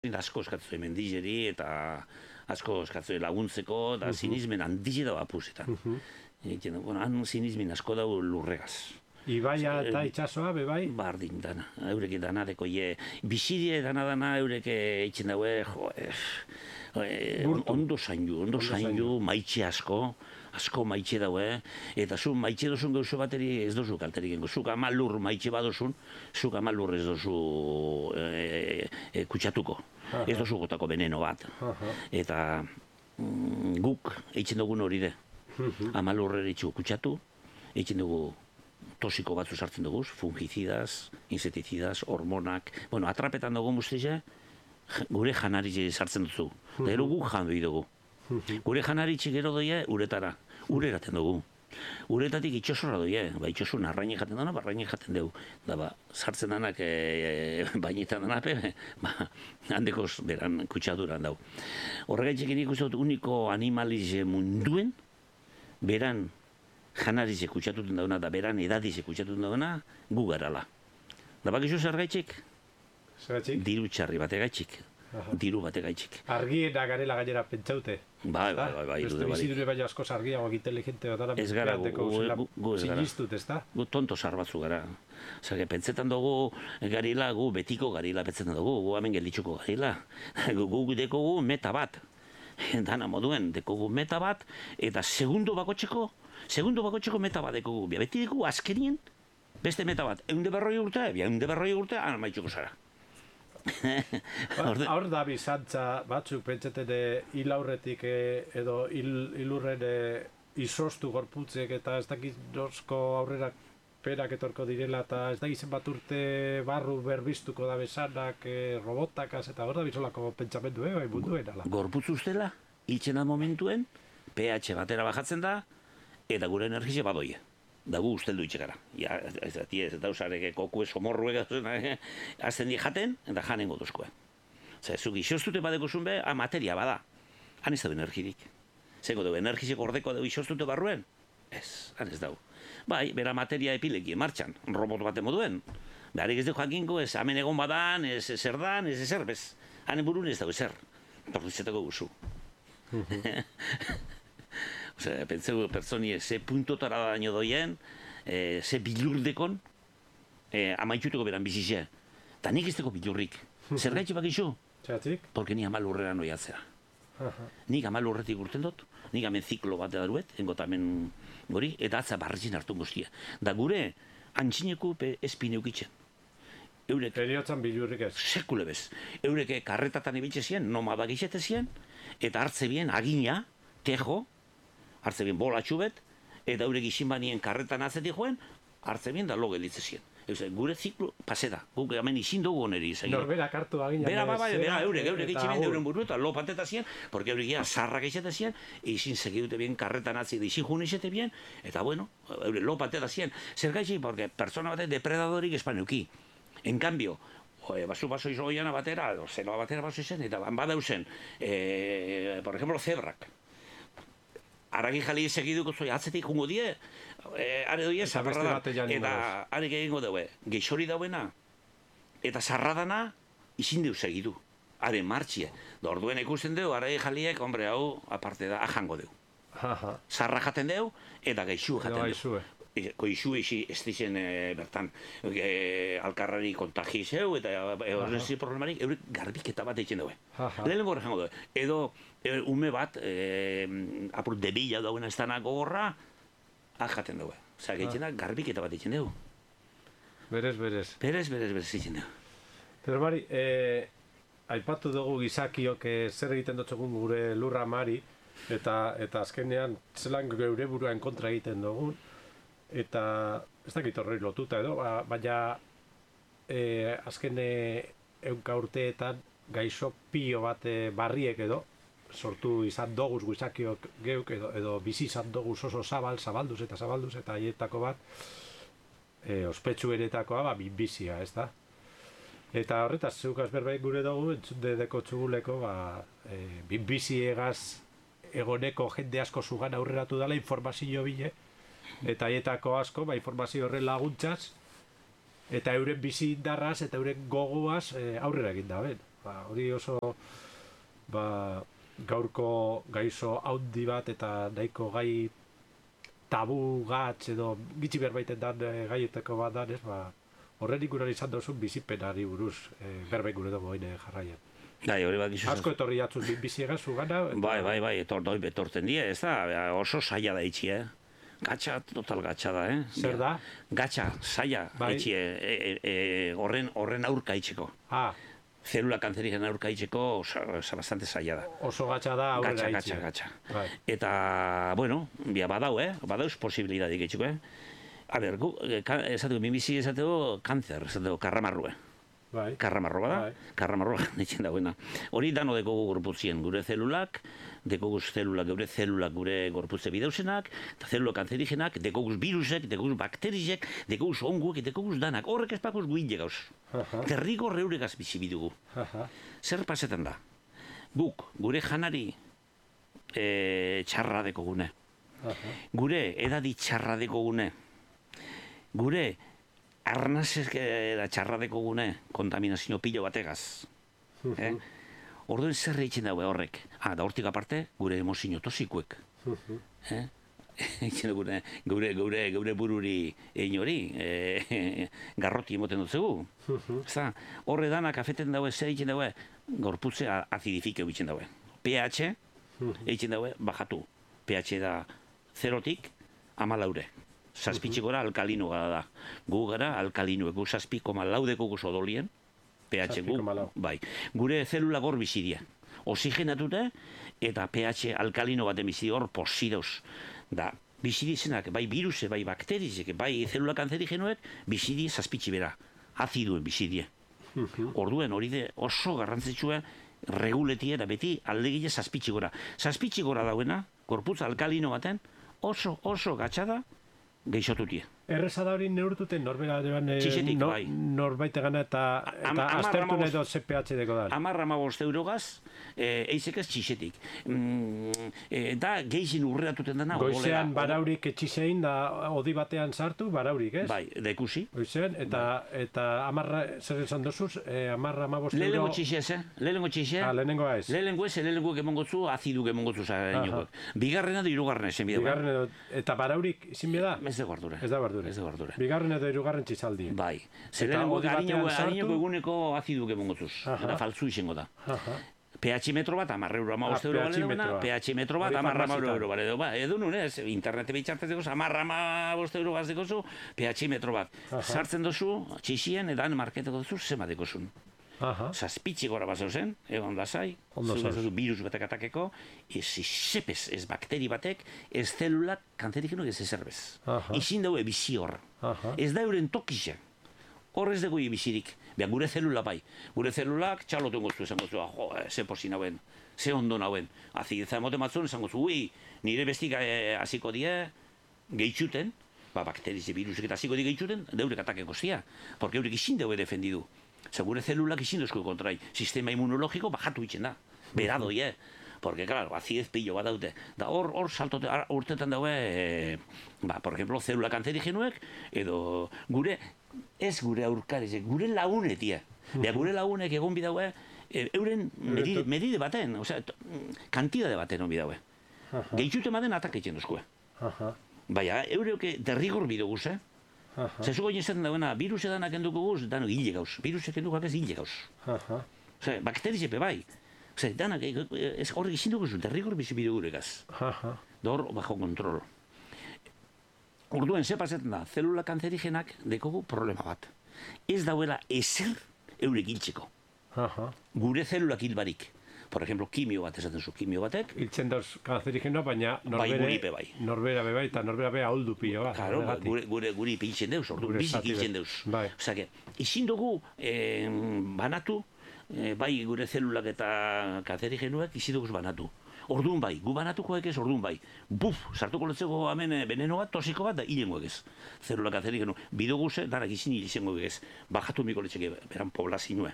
asko eskatzen zuen mendizeri eta asko eskatzen laguntzeko, eta sinismen handize dago apusetan. Han sinismen asko dago lurregaz. Ibaia eta itxasoa, bebai? Bardin dana, eurek dana deko bizidie dana eurek eitzen daue, ondo zaindu, maitxe asko maitxe daue, eta zu maitxe dozun gauzo bateri ez dozu kalterik gengo. Zuk ama lur maitxe badozun, zuk ama lur ez dozu kutsatuko. Ez dozu gotako veneno bat. Eta guk eitzen dugun hori de. Ama lurreri txu kutsatu, eitzen dugu tosiko batzu sartzen dugu, fungicidas, inseticidas, hormonak. Bueno, atrapetan dugu guztize, gure janaritxe sartzen duzu. Eta ero guk jan dugu. Gure janaritxe gero doie uretara, ureraten dugu. Uretatik itxosorra doie, itxosun arraine jaten dana, arraine jaten dugu. Da sartzen danak bainetan danape, handekoz beran kutsaduran dau. Horregaitzek nik uste dut uniko animalize munduen, beran janarize kutsatuten dauna, da beran edadize kutsatuten dauna, gu garala. Da bakizu zer gaitxik? Diru txarri bate gaitxik. Diru bate gaitxik. Argiena garela gainera pentsaute. Bai. Bizidure baina askoz argiago inteligente bat. Ez gara, gu ez gara. Sinistut, ez da? Gu tonto sarbatzu gara. Zerge, pentsetan dugu garila, gu betiko garila pentsetan dugu, gu hemen gelditzuko garila. Gu dekogu meta bat. Dana moduen, dekogu meta bat, eta segundo bakotxeko meta bat dekogu. Beti dekogu azkenien, beste meta bat. 140 urte, maitxuko zara. Hor da bizantza batzuk pentsaten hil aurretik edo hilurren izostu gorputzek eta ez dakit nosko aurrera perak etorko direla eta ez dakit zenbat urte barru berbiztuko da besanak robotakaz eta hor da bizolako pentsamendu bai munduen ala. Gorputz ustela, hiltzen da momentuen, pH batera bajatzen da eta gure energize badoie. Da gu usteldu itxekara. Ez dauzarek koku esomorruek azten di jaten, eta janen godozkoa. Zuk isostute badeko zunbe, materia bada. Han ez dago energirik. Zeko dugu, energizeko ordeko dugu isostute barruen? Ez, han ez dago. Bai, bera materia epileki, martxan, robot bate moduen. Beharik ez dugu jakinko, ez hemen egon badan, ez zer dan, ez ezer, bez. Hanen burun ez dago ezer. Torrizetako guzu. Pentsegu pertsonie ze puntotara daño doien, ze bilurdekon, amaitxuteko beran bizizea. Ta nik ez deko bilurrik. Zer gaitxe bakizu? Txatik? Porque ni amalurrera noiatzea. Nik amalurretik urten dut, nik hemen ziklo bat edaruet, engotamen gori, eta atza barrizin hartu guztia. Da gure, antxineku espine eukitzen. Periotzan bilurrik ez? Sekule bez. Eureke karretatan ibiltze zien, nomadak izete zien, eta hartze bien agina, tejo, hartze bien bolatxu bet, eta eurek izin banien karretan atzetik joen, hartze bien da lo gelitze zien. Gure ziklo pase da, guk hemen izin dugu oneri izan. Norberak hartu agina. Bera, eurek itximien euren buru eta lo panteta zien, porque eurek ia sarrak izate zien, izin segidute bien karretan atzi, izin jun izate bien, eta bueno, eurek lo panteta zien. Zer gaitxik, porque persona batek depredadorik espaneuki. En cambio, baso izoiana batera, zenoa batera baso izen, eta badauzen, por ejemplo, zebrak. Aragi jali segiduko zoi, atzetik jungo die, are doie, zabarra da, eta arek egingo daue, geixori dauena, eta zarradana, izin deu segidu, are martxie. Da orduen ikusten deu, aragi jaliek, hombre, hau, aparte da, ajango deu. Zarra jaten deu, eta geixu jaten deu. Koizu ez dizen bertan alkarrari kontagizeu eta horrezi problemarik eurek garbiketa bat eitzen daue. Lehen gorra jango daue. Edo ume bat apur debila dauen ez dana gogorra jaten daue. Osa, gaitzen da garbiketa bat eitzen daue. Berez. Berez eitzen daue. Pero Mari, aipatu dugu gizakiok zer egiten dutxegun gure lurra Mari eta azkenean zelan geure buruan kontra egiten dugun. Eta ez dakit horrei lotuta edo, baina azken 100 urteetan gaixo pio bat barriek edo sortu izan doguz guizakiok geuk edo bizi izan doguz oso zabalduz eta haietako bat ospetsu eretakoa minbizia, ez da? Eta horretaz, zeukaz berbait gure dugu, entzunde deko txuguleko minbiziegaz egoneko jende asko zugan aurreratu dela informazio bile, eta haietako asko, informazio horren laguntzaz, eta euren bizi indarraz eta euren gogoaz aurrera egin da, ben. Hori oso gaurko gaizo haundi bat eta nahiko gai tabu gatz edo gitxi berbaiten dan gaietako bat danez, horren ikurari izan dozun bizipenari buruz berbek gure dugu haine jarraian. Hori bat gizu. Asko etorri jatzun biziega zugana. Bai, etorten die, ez da, oso saia da itxi, Gatxa, total gatxa da, Zer da? Gatxa, saia, itxi, horren aurka itxeko. Zelula kanzerigen aurka itxeko bastante saia da. Oso gatxa da aurrera itxi. Gatxa. Eta, bueno, badauz posibilidadik itxeko, A ber, esateko, minbizi esateko kanzer, esateko, karramarrue. Karramarro bada, karramarroa ditzen dagoena. Hori dano dekogu gorputzien, gure zelulak, dekoguz zelulak, gure gorputze bideusenak, eta zelula kanzerigenak, dekoguz virusek, dekoguz bakterizek, dekoguz onguek, dekoguz danak. Horrek espakuz guinde gauz. Terrigo reuregaz bizi bidugu. Zer pasetan da? Guk, gure janari txarra dekogune. Gure edadi txarra dekogune. Gure arnazek txarradeko gune kontaminazio pilo bategaz. Orduen zer egiten daue horrek. Da hortik aparte, gure emozio tosikuek. Gure bururi egin hori, garroti emoten dut zegu. Horre danak afeten daue, zer egiten daue, gorputze azidifike egiten daue. pH egiten daue, bajatu. pH da 0tik 14. Zazpitxik gora alkalino gara da. Gu gara alkalinoek, gu 7,4 guz odolien, pH gu, bai. Gure zelula gor bizidia. Oxigenatute eta pH alkalino baten bizidia hor posidoz. Da, bizidizenak, bai viruse, bai bakterizek, bai zelula kanzerigenoek, bizidi zazpitxi bera. Aziduen bizidie. Orduen hori de oso garrantzitsua reguletie da beti aldegile zazpitxi gora. Zazpitxi gora dauena, gorputz alkalino baten, oso gatxada, geixotutie. Erreza da hori neurtuten norbait egana eta aztertu nahi dut ZPH deko da. 10-15 eurogaz, eizek ez txixetik. Da geixin urreatuten dena. Goizean baraurik etxisein da odi batean sartu, baraurik, ez? Bai, dekusi. Goizean, eta amarra, zer esan dozuz, 10-15 euro... Lehenengo txixez, Lehenengo ez? Lehenengo emongotzu, azidu emongotzu zainokok. Bigarrena da hirugarrena esan bidea. Eta baraurik izin bida? Ez da guardura. Ez da guardura. Bigarren edo hirugarren txizaldi. Bai. Lehenengo harineko eguneko azidu emongotzuz. Eta faltzu izango da. pH metro bat, 10 euro, 15 euro bale duena, pH metro bat, 10 euro bale duena. Edo nunez, internete bitxartez dekoz, 10-15 euro bat dekozu, pH metro bat. Sartzen dozu, txixien, edan marketeko dozu, zema dekozun. Zazpitxi gora bat zauzen, egon da zai, virus batek atakeko, ez izepez, ez bakteri batek, ez zelulak kanzerigenok ez ezerbez. Izin daue bizi hor. Ez da euren tokixe. Hor ez dugu bizirik. Gure zelula bai. Gure zelulak txalotu engoztu esan gozu, ze posi nauen, ze ondo nauen. Azideza emote matzun esan gozu, nire bestik hasiko die, gehitxuten, bakterize virusek eta hasiko die gehitxuten, deurek atakeko zia. Porque eurek izin daue defendidu. Gure zelulak izin dozko kontrai. Sistema immunologiko bajatu itxen da. Beradoi, Porque, claro, azidez pillo bat daute. Da hor saltote, urtetan daue, por ejemplo, zelula kanzerigenuek, edo gure, ez gure aurkarezek, gure lagunetia. Gure lagunek egon bidaue, euren medide baten, kantidade baten on bidaue. Gehitxute maden atak itxen dozkue. Baina, eureuke derrigor bidoguz, Zezu goien zaten dauena, virus edanak enduko guz, dano hile gauz. Virusek endukak ez hile gauz. Bakterizepe bai. Danak, horrek izin dugu zuen, derrigor bizi biduguregaz. Dor, bajo kontrol. Orduen, ze pasetan da, zelula kanzerigenak dekogu problema bat. Ez dauela ezer eurek hiltzeko. Gure zelulak hilbarik. Por ejemplo, kimio bat esaten zu, kimio batek. Hiltzen dauz kanzerigenoa, baina norbera bebai, eta norbera beha holdu pilo bat. Claro, guri hiltzen deuz, orduan bizik hiltzen deuz. Osea, izin dugu banatu, bai gure zelulak eta kanzerigenuak izin dugu banatu. Orduan bai, gu banatukoek ez, orduan bai. Buf, sartuko letzeko hemen veneno bat, tosiko bat, da hilengoek ez. Zelulak kanzerigenu. Bidoguze, darak izin hilengoek ez. Bajatu miko letzeke, beran poblazinue.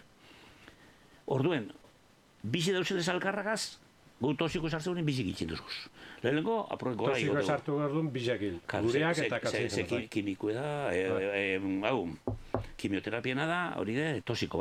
Orduen, bizi dauzele salkarragaz, gu tosiko sartzen honen bizik itxen duzguz. Lehenengo, aproeko gara tosiko sartu gardun bizakil. Gureak eta kanzerigenuak. Kimikoa da, kimioterapia da, hori de, tosiko bada.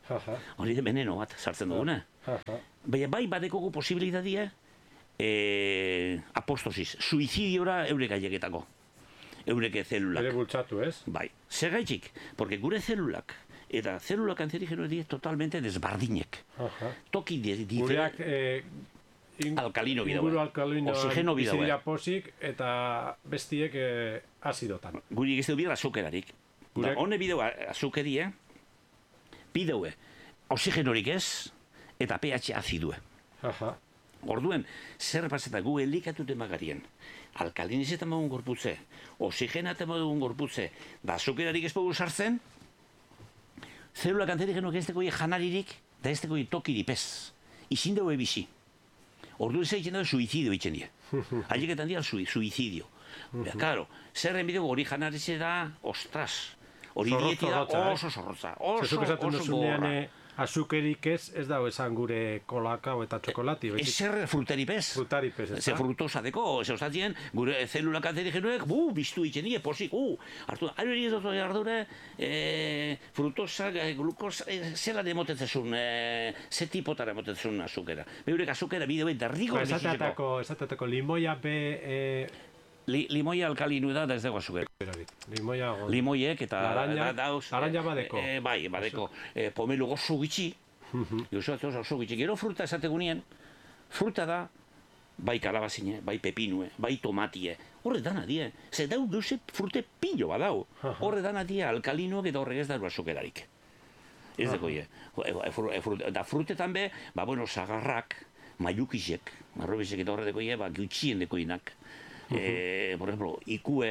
Hori veneno bat sartzen duguna. Baina bai badekogu posibilitatea apostosis, suizidiora eurek aieketako. Eureke zelulak. Ere bultzatu, ez? Bai. Zergaitzik, porque gure zelulak eta zelula kanzerigeno die totalmente desbardinek. Toki gureak alkalino bida. Inguru alkalino oxigeno bida. Bizidira posik eta bestiek azidotan. Guri egizte bidea azukerarik. Hone bideu azukerie, bideue oxigenorik ez eta pH azidue. Orduen, zer paseta gu elikatuten magarien. Alkalinizetan magun gorputze, oxigenaten magun gorputze, da azukerarik ez pogu sartzen, zelula kanzerigenoak ez dekoi janaririk, da ez dekoi tokirik ez. Izin dugu ebizi. Orduen zer egiten dugu suizidio egiten die. Haieketan dira suizidio. Claro, zerren bideo hori janarizera, ostras, hori dietida oso zorrotza, oso gorra. Azukerik ez dago esan gure kolakao eta txokolati. Ez zer fruteripez. Frutaripez, ez da? Ze frutosa deko, ze ostatien, gure zelula kanzerigenoek, biztu egiten die, posik, hartu, ari ez dut ardure, frutosa, glukosa, zela demoten zezun, ze tipotara emoten zezun azukera. Beurek azukera bideo derrigo bizitzeko. Esatetako limoia be... Limoia alkalinu da ez dago azukera. Limoiek eta... Laranja badeko. Bai, badeko. Pomelu gozu gitxi. Gozu gitxi. Gero fruta esategunien, fruta da, bai kalabazine, bai pepinue, bai tomatie. Horre dana die. Ze dau duze frute pillo badau. Horre dana die alkalinuak eta horrek ez dago azukerarik. Ez dako ie. Da frutetan be, sagarrak, maiukizek, marrobizek eta horre dako ie, gutxien deko inak. Por ejemplo, ikue,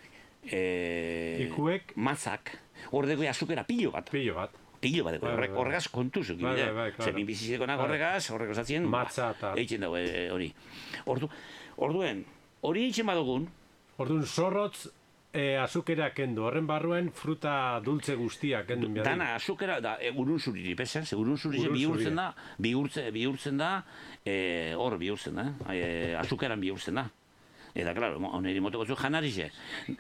matzak, horreko azukera pillo bat. Pillo bat, horregaz kontuzuk. Zemin bizizekonak horregaz zatzen, matza eta... Eitzen dago hori. Orduen, hori eitzen badugun... Orduen, zorrotz azukera kendu, horren barruen fruta dulce guztia kendu. Dana azukera, urun zuriri, pesa, urun zuriri bihurtzen da, hor bihurtzen da, azukeran bihurtzen da. Eta, klaro, oneri motoko zu janarize.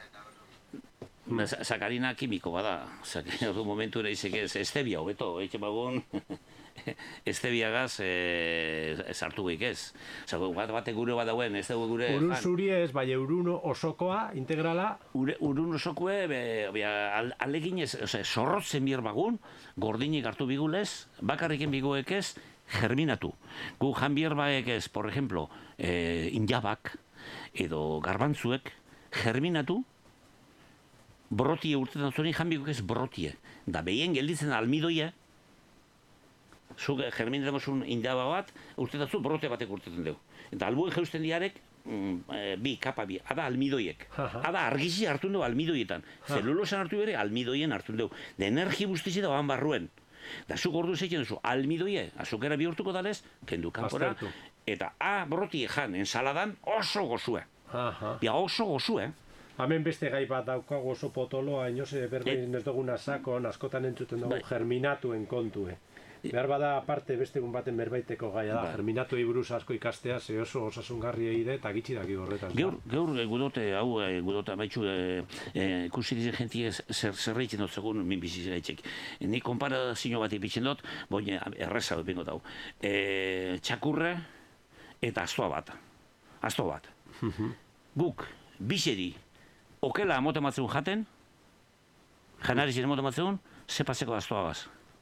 Sakarina kimiko bada. Momentu ere izek ez, estebia hobeto, eitzen bagun, estebiagaz sartu geik ez. Bate gure bat dauen, ez dugu gure... Urun zuri ez, bai urun osokoa, integrala? Urun osokoe, alegin ez, zorrotzen bier bagun, gordinik hartu bigulez, bakarriken biguek ez, germinatu. Gu jan bier baek ez, por ejemplo, injabak, edo garbantzuek germinatu, brotie urtetan zuen janbiko ez brotie. Da behien gelditzen almidoia, zuk germinatzen zuen indaba bat, urtetan zu brote batek urtetan dugu. Eta albuen jeusten diarek, kapa bi, ada almidoiek. Ada argizi hartun dugu almidoietan. Zelulosan hartu bere, almidoien hartun dugu. Da energi guztizi da ban barruen. Da zuk ordu zeitzen duzu, almidoie, azukera bihurtuko dalez, kendu kanpora, eta brotie jan, ensaladan oso gozue. Oso gozue. Hemen beste gai bat daukago oso potoloa, inoz berbein ez duguna sakon, askotan entzuten dugu germinatuen kontue. Behar bada aparte beste egun baten berbaiteko gaia da, germinatuei buruz asko ikastea, ze oso osasungarri egide eta gitxi daki horretan. Gaur gudote, amaitxu, ikusi dizen jentie zerreitzen dut segun min bizizaitzek. Ni konparazio bat ipitzen dut, boine erreza dut bingo dau. Txakurre eta astoa bat. Guk, bizeri, okela amote matzun jaten, janarizien amote matzun, zepazeko astoagaz.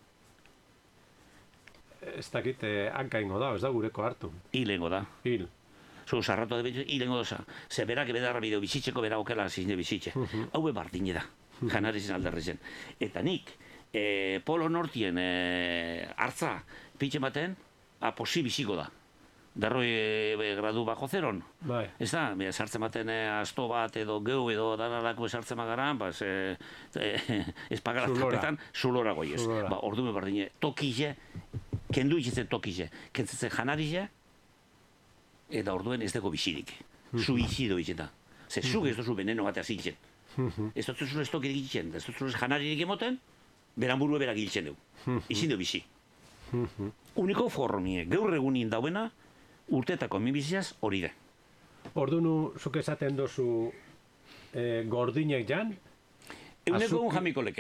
Ez dakit, hanka ingo da, ez da gureko hartu. Hilengo da. Hil. Zu, sarratu da hilengo da. Ze berak bedarra bideo bizitzeko, bera okela zizne bizitze. Hau bardine da, janarizien alderrezen. Eta nik, polo nortien hartza pitxe baten, posi biziko da. Berroi gradu bajo zeron. Ez da, sartzen baten asto bat edo geu edo danarako sartzen magaran, ez pagara tapetan, zulora goiez. Ordu bardine, tokize, kendu ikitzen tokize, kentzitzen janarize, eta orduen ez dago bizirik. Suizido itzeta. Ze zuk ez duzu veneno batea zintzen. Ez duzu ez tokirik itzen, ez duzu janaririk emoten, beran burue berak hiltzen dugu. Izin du bizi. Uniko formie, gaur egunin dauena, urtetako minbiziaz hori da. Ordunu, zuk esaten dozu gordinek jan? Euneko un jamiko leke.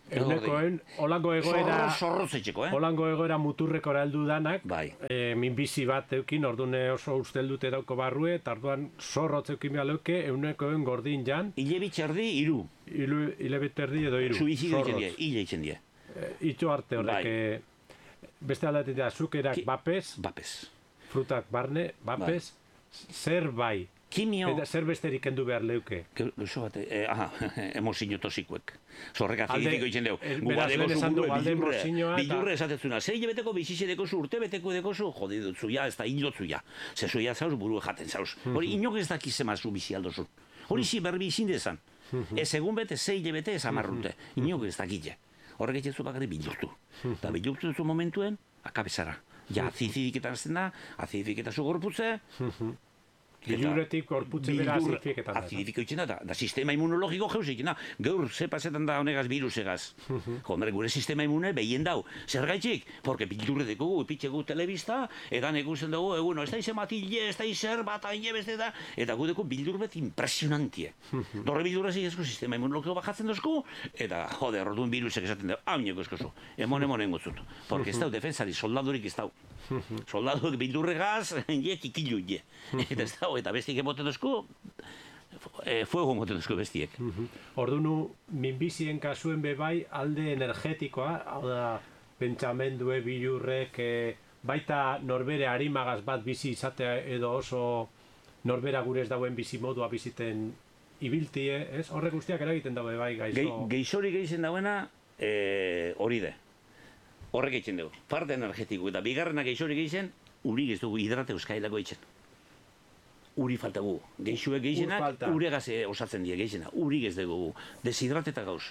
Eunekoen, holango egoera... Zorrozetxeko, Holango egoera muturrekora heldu danak, Bai. minbizi bat eukin, ordune oso usteldute dauko barrue, eta orduan zorrotz eukin behar leuke, eunekoen gordin jan. Ile bitxerdi, iru. Ile biterdi edo iru. Zuizik eitzen die, ile eitzen die. Itxo arte horrek, beste aldatik da, azukerak bapez, frutak barne, bapez, zer bai. Kimio... Eta zer besterik kendu behar leuke? Gauzo bat, emozio tosikuek. Zorrek azidifiko itzen dugu. Beraz, lehen esan dugu, alde emozioa... Bildurre esatetzuna, zei beteko bizize dekozu, urte beteko dekozu, jode dutzu ja, ez da hildotzu ja. Zezu ja zauz, buru jaten zauz. Hori, inok ez dakiz zemazu bizi aldozun. Hori zi berbi izin dezan. Ez egun bete, zei bete, ez amarrute. Inok ez dakitze. Horrek etxezu bakari bildurtu. Eta bildurtu duzu momentuen, akabezara. Ja, azidifiketan azten da, azidifiketan zu gorputze, Bilurretik gorputze bera azidifiketan da. Azidifiko itzen da sistema immunologiko jeuz itzen da. Gaur, ze pasetan da honegaz virusegaz. Joder, gure sistema immune behien dau. Zer gaitxik? Porque bildurre dekogu, epitxegu telebista, edan ekusten dugu, eguno, ez da ize matille, ez da izer bat aine beste da, eta gu deko bildurret impresionantie. Dorre bildurre zigezko sistema immunologiko bajatzen dozku, eta, joder, orduan virusek esaten dugu, hauneko eskozu, emonen gotzut. Porque ez dau defensari, soldadurik ez dau. Soldaduek bildurregaz, tikilu, eta ez dau, eta bestiek emoten dozku, fuego emoten dozku bestiek. Ordunu, minbizien kasuen bebai alde energetikoa, hau da, pentsamendue, bilurrek, baita norbere harimagaz bat bizi izatea edo oso norbera gure ez dauen bizi modua biziten ibiltie, ez? Horrek guztiak eragiten daue bai gaizo. Geixori geixen dauena hori de. Horrek eitzen dugu, parte energetiko eta bigarrenak geixori geixen, urik ez dugu hidrate euskailako eitzen. Uri falta gu, geixuek geixenak, uregaz osatzen die geixena, urik ez dugu, deshidrateta gauz.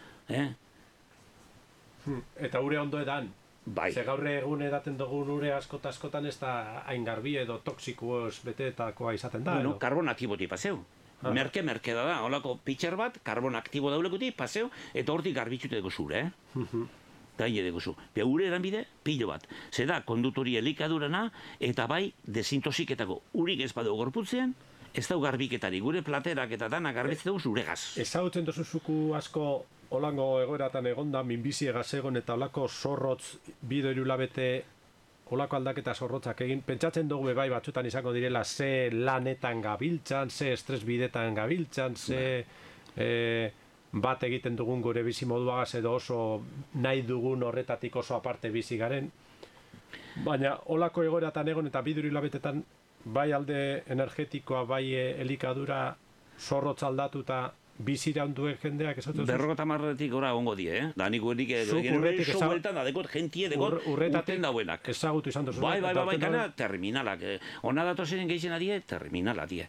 Eta ure ondo edan? Bai. Ze gaur egun edaten dugun ure askotan ez da hain garbi edo toksikoz beteetakoa izaten da. Bueno, karbon aktiboti paseu. Merke da, holako pitxer bat, karbon aktibo daulekuti, paseu, eta hortik garbitzute dugu zure, gaine dekozu. Ure eranbide, pilo bat. Zeda, kondutori elikadurana, eta bai, desintosiketako urik ez badu gorputzean, ez dau garbiketari. Gure platerak eta dana garbitzen dugu zuregaz. Ezagutzen dozuzuku asko holango egoeratan egonda, minbizi egaz egon eta holako zorrotz, bido irulabete, holako aldaketa zorrotzak egin. Pentsatzen dugu bai batzutan izango direla ze lanetan gabiltzan, ze estres bidetan gabiltzan, ze... bat egiten dugun gure bizi moduagaz edo oso nahi dugun horretatik oso aparte bizi garen. Baina holako egoeratan egon eta biduri labetetan bai alde energetikoa, bai elikadura zorrotz aldatuta bizira onduen jendeak ez dut? 50 gora ongo die, Da nik urrik so bueltan da dekot gentie dekot urten dauenak. Ezagutu izan duzu. Bai, gana terminalak. Ona datozen geixen adie, terminala die.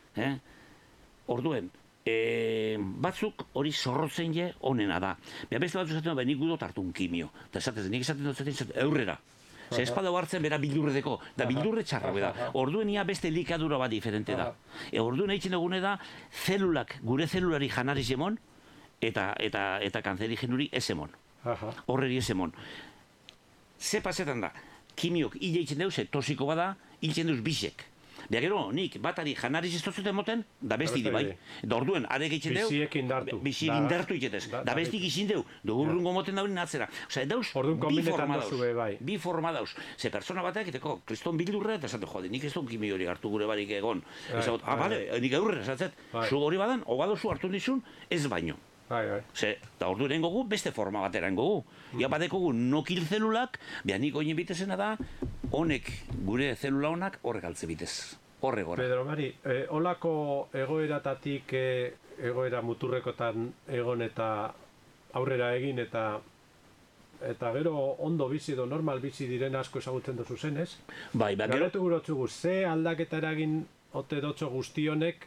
Orduen, batzuk hori zorrotzen je onena da. Beste batzuk esaten nik gudot hartu un kimio. Eta nik esaten dut eurrera. Ze espadau hartzen bera bildurre deko, da bildurre txarra da. Orduen ia beste likadura bat diferente da. Orduen eitzen dugune da, zelulak, gure zelulari janari zemon, eta kanzerigenuri ez emon. Horreri ez emon. Ze pasetan da, kimiok hile eitzen deuz, tosiko bada, hiltzen deuz bisek. Bea gero, nik batari janariz ez totzuten moten, da besti di bai. Da orduen, arek eitzen deu, biziek indartu iketez. Da bestik izin deu, dugurrungo moten daurin atzera. Osa, dauz, bi forma dauz. Ze persona batek, eteko, kriston bildurre, eta esate, jode, nik ez dut kimi hori hartu gure barik egon. Bale, nik eurre, esatzet, zu hori badan, obadozu hartu dizun, ez baino. Ze, da ordu erengogu, beste forma bat erengogu. Ia badekogu nokil zelulak, beha nik oinen bitezena da, honek, gure zelula honak, horrek altze bitez. Horre gora. Pedro Mari, holako egoeratatik, egoera muturrekotan egon eta aurrera egin eta gero ondo bizi edo normal bizi diren asko ezagutzen dozu zenez. Bai, gero... Galetu gurotzugu, ze aldaketa eragin ote dotxo guztionek,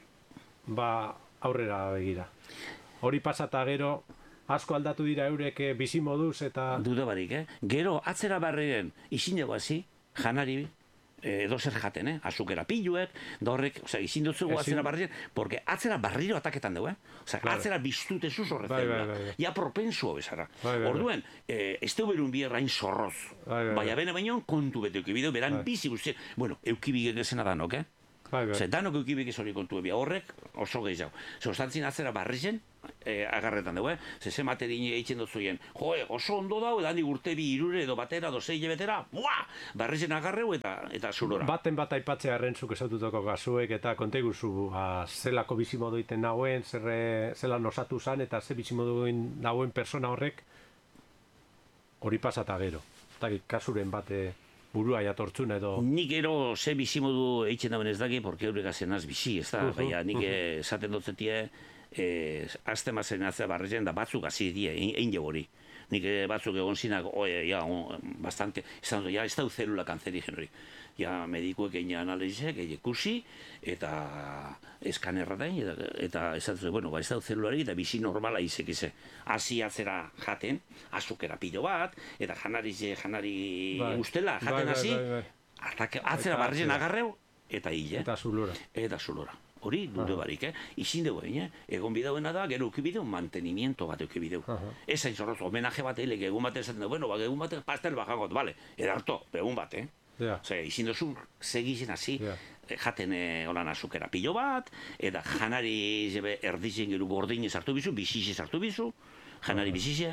aurrera begira. Hori pasata gero, asko aldatu dira eurek bizi moduz eta... Duda barik, Gero, atzera barriren, izin dugu hazi, janari, edo zer jaten, azukera piluek, da horrek, izin dutzugu atzera barriren, porque atzera barriro ataketan dugu, atzera biztute zuz horretzen, ja propensuo bezara. Orduen, ez du berun bierrain zorroz, baina bene baino kontu bete eukibideu, beran bizi guztien, bueno, eukibigek ezena danok, Danok eukibik ez hori kontu ebia, horrek oso gehiago. Zostantzin atzera barrizen, agarretan dugu, ze materin eitzen duzuen, oso ondo dau, edan urte bi irure edo batera, edo zei betera, barrizen agarreu eta zulora. Baten bat aipatzea errentzuk esatutako gazuek eta konteguzu zelako bizimodu iten nagoen, zelan osatu zan eta ze bizimodu nagoen persona horrek hori pasata gero. Eta kasuren bate burua jatortzun edo... Nik ero ze bizimodu eitzen dauen ez daki, porque eurek azenaz bizi, ez da? Baina nik esaten dutzetie, azte mazen atzea barrezen da batzuk hazi die, egin jo hori. Nik batzuk egon zinak, bastante, ez da zelula kanzerigen hori. Ja, medikuek egin analizek, egin ikusi, eta eskanerratain, eta ez da zelulari, eta bizi normala izek ize. Hasi atzera jaten, azukera pilo bat, eta janari ustela, jaten hasi, atzera barrezen agarreu, eta hile. Eta zulora. Eta zulora. Hori dute barik, izin dugu, egon bidauena da, gero ukibideu, mantenimiento bat ukibideu. Ez hain zorroz, homenaje bat eilek, egun bat esaten dugu, egun bat pastel bajangot, bale, edarto, egun bat, izin duzu, segizen hasi, jaten holan azukera pilo bat, eta janari erdizen gero gordine sartu bizu, bizize sartu bizu, janari bizize,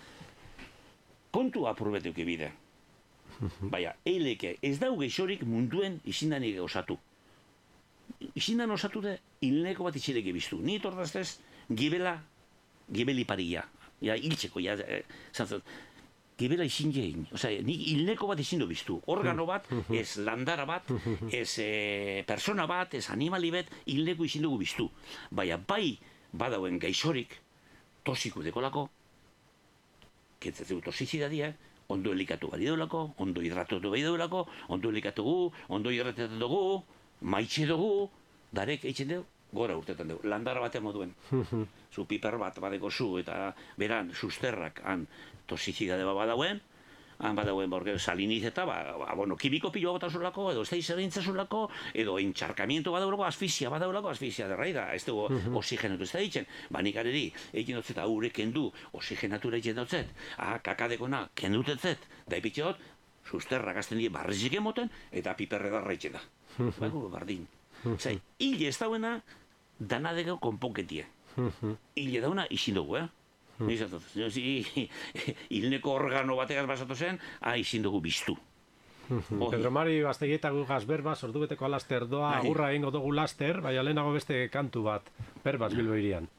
kontu apurbete ukibide. Baina, eileke, ez dau geixorik munduen izindanik osatu. Izindan osatu da, hilneko bat itxileke biztu. Ni tortaztez, gibeli paria. Ja, hiltzeko, gibela izin jein. Osea, ni hilneko bat izin du biztu. Organo bat, ez landara bat, ez persona bat, ez animali bat, hilneko izin dugu biztu. Baina, bai badauen gaixorik, tosiku dekolako, ketzetzeu tosizidadia, ondo helikatu bari deulako, ondo hidratatu bari deulako, ondo helikatu gu, ondo hidratatu dugu, maitxe dugu, darek eitzen dugu, gora urtetan dugu, landara batean moduen. Zu piper bat badeko zu, eta beran, susterrak, han tosizidade bat badauen, han badauen, borge, saliniz eta, kimiko pilo bat azulako, edo ez da izerintza azulako, edo entxarkamiento badaulako, asfixia badaulako, asfixia derraida, ez dugu oxigenatu ez da ditzen, nik areri, egin dutzet, haure kendu, oxigenatura egin dutzet, kakadekona, kendutetzet, da ipitxot, susterrak azten dira barrizik emoten, eta piperre darra egin da. Bardin. Hile ez dauena, danadeko konponketie. Hile dauna izin dugu, hilneko organo bategaz basatu zen, izin dugu biztu. Pedro Mari Bastegietako gaz berbaz, ordubeteko alaster doa, agurra egingo dugu laster, baina lehenago beste kantu bat, berbaz Bilbo irian.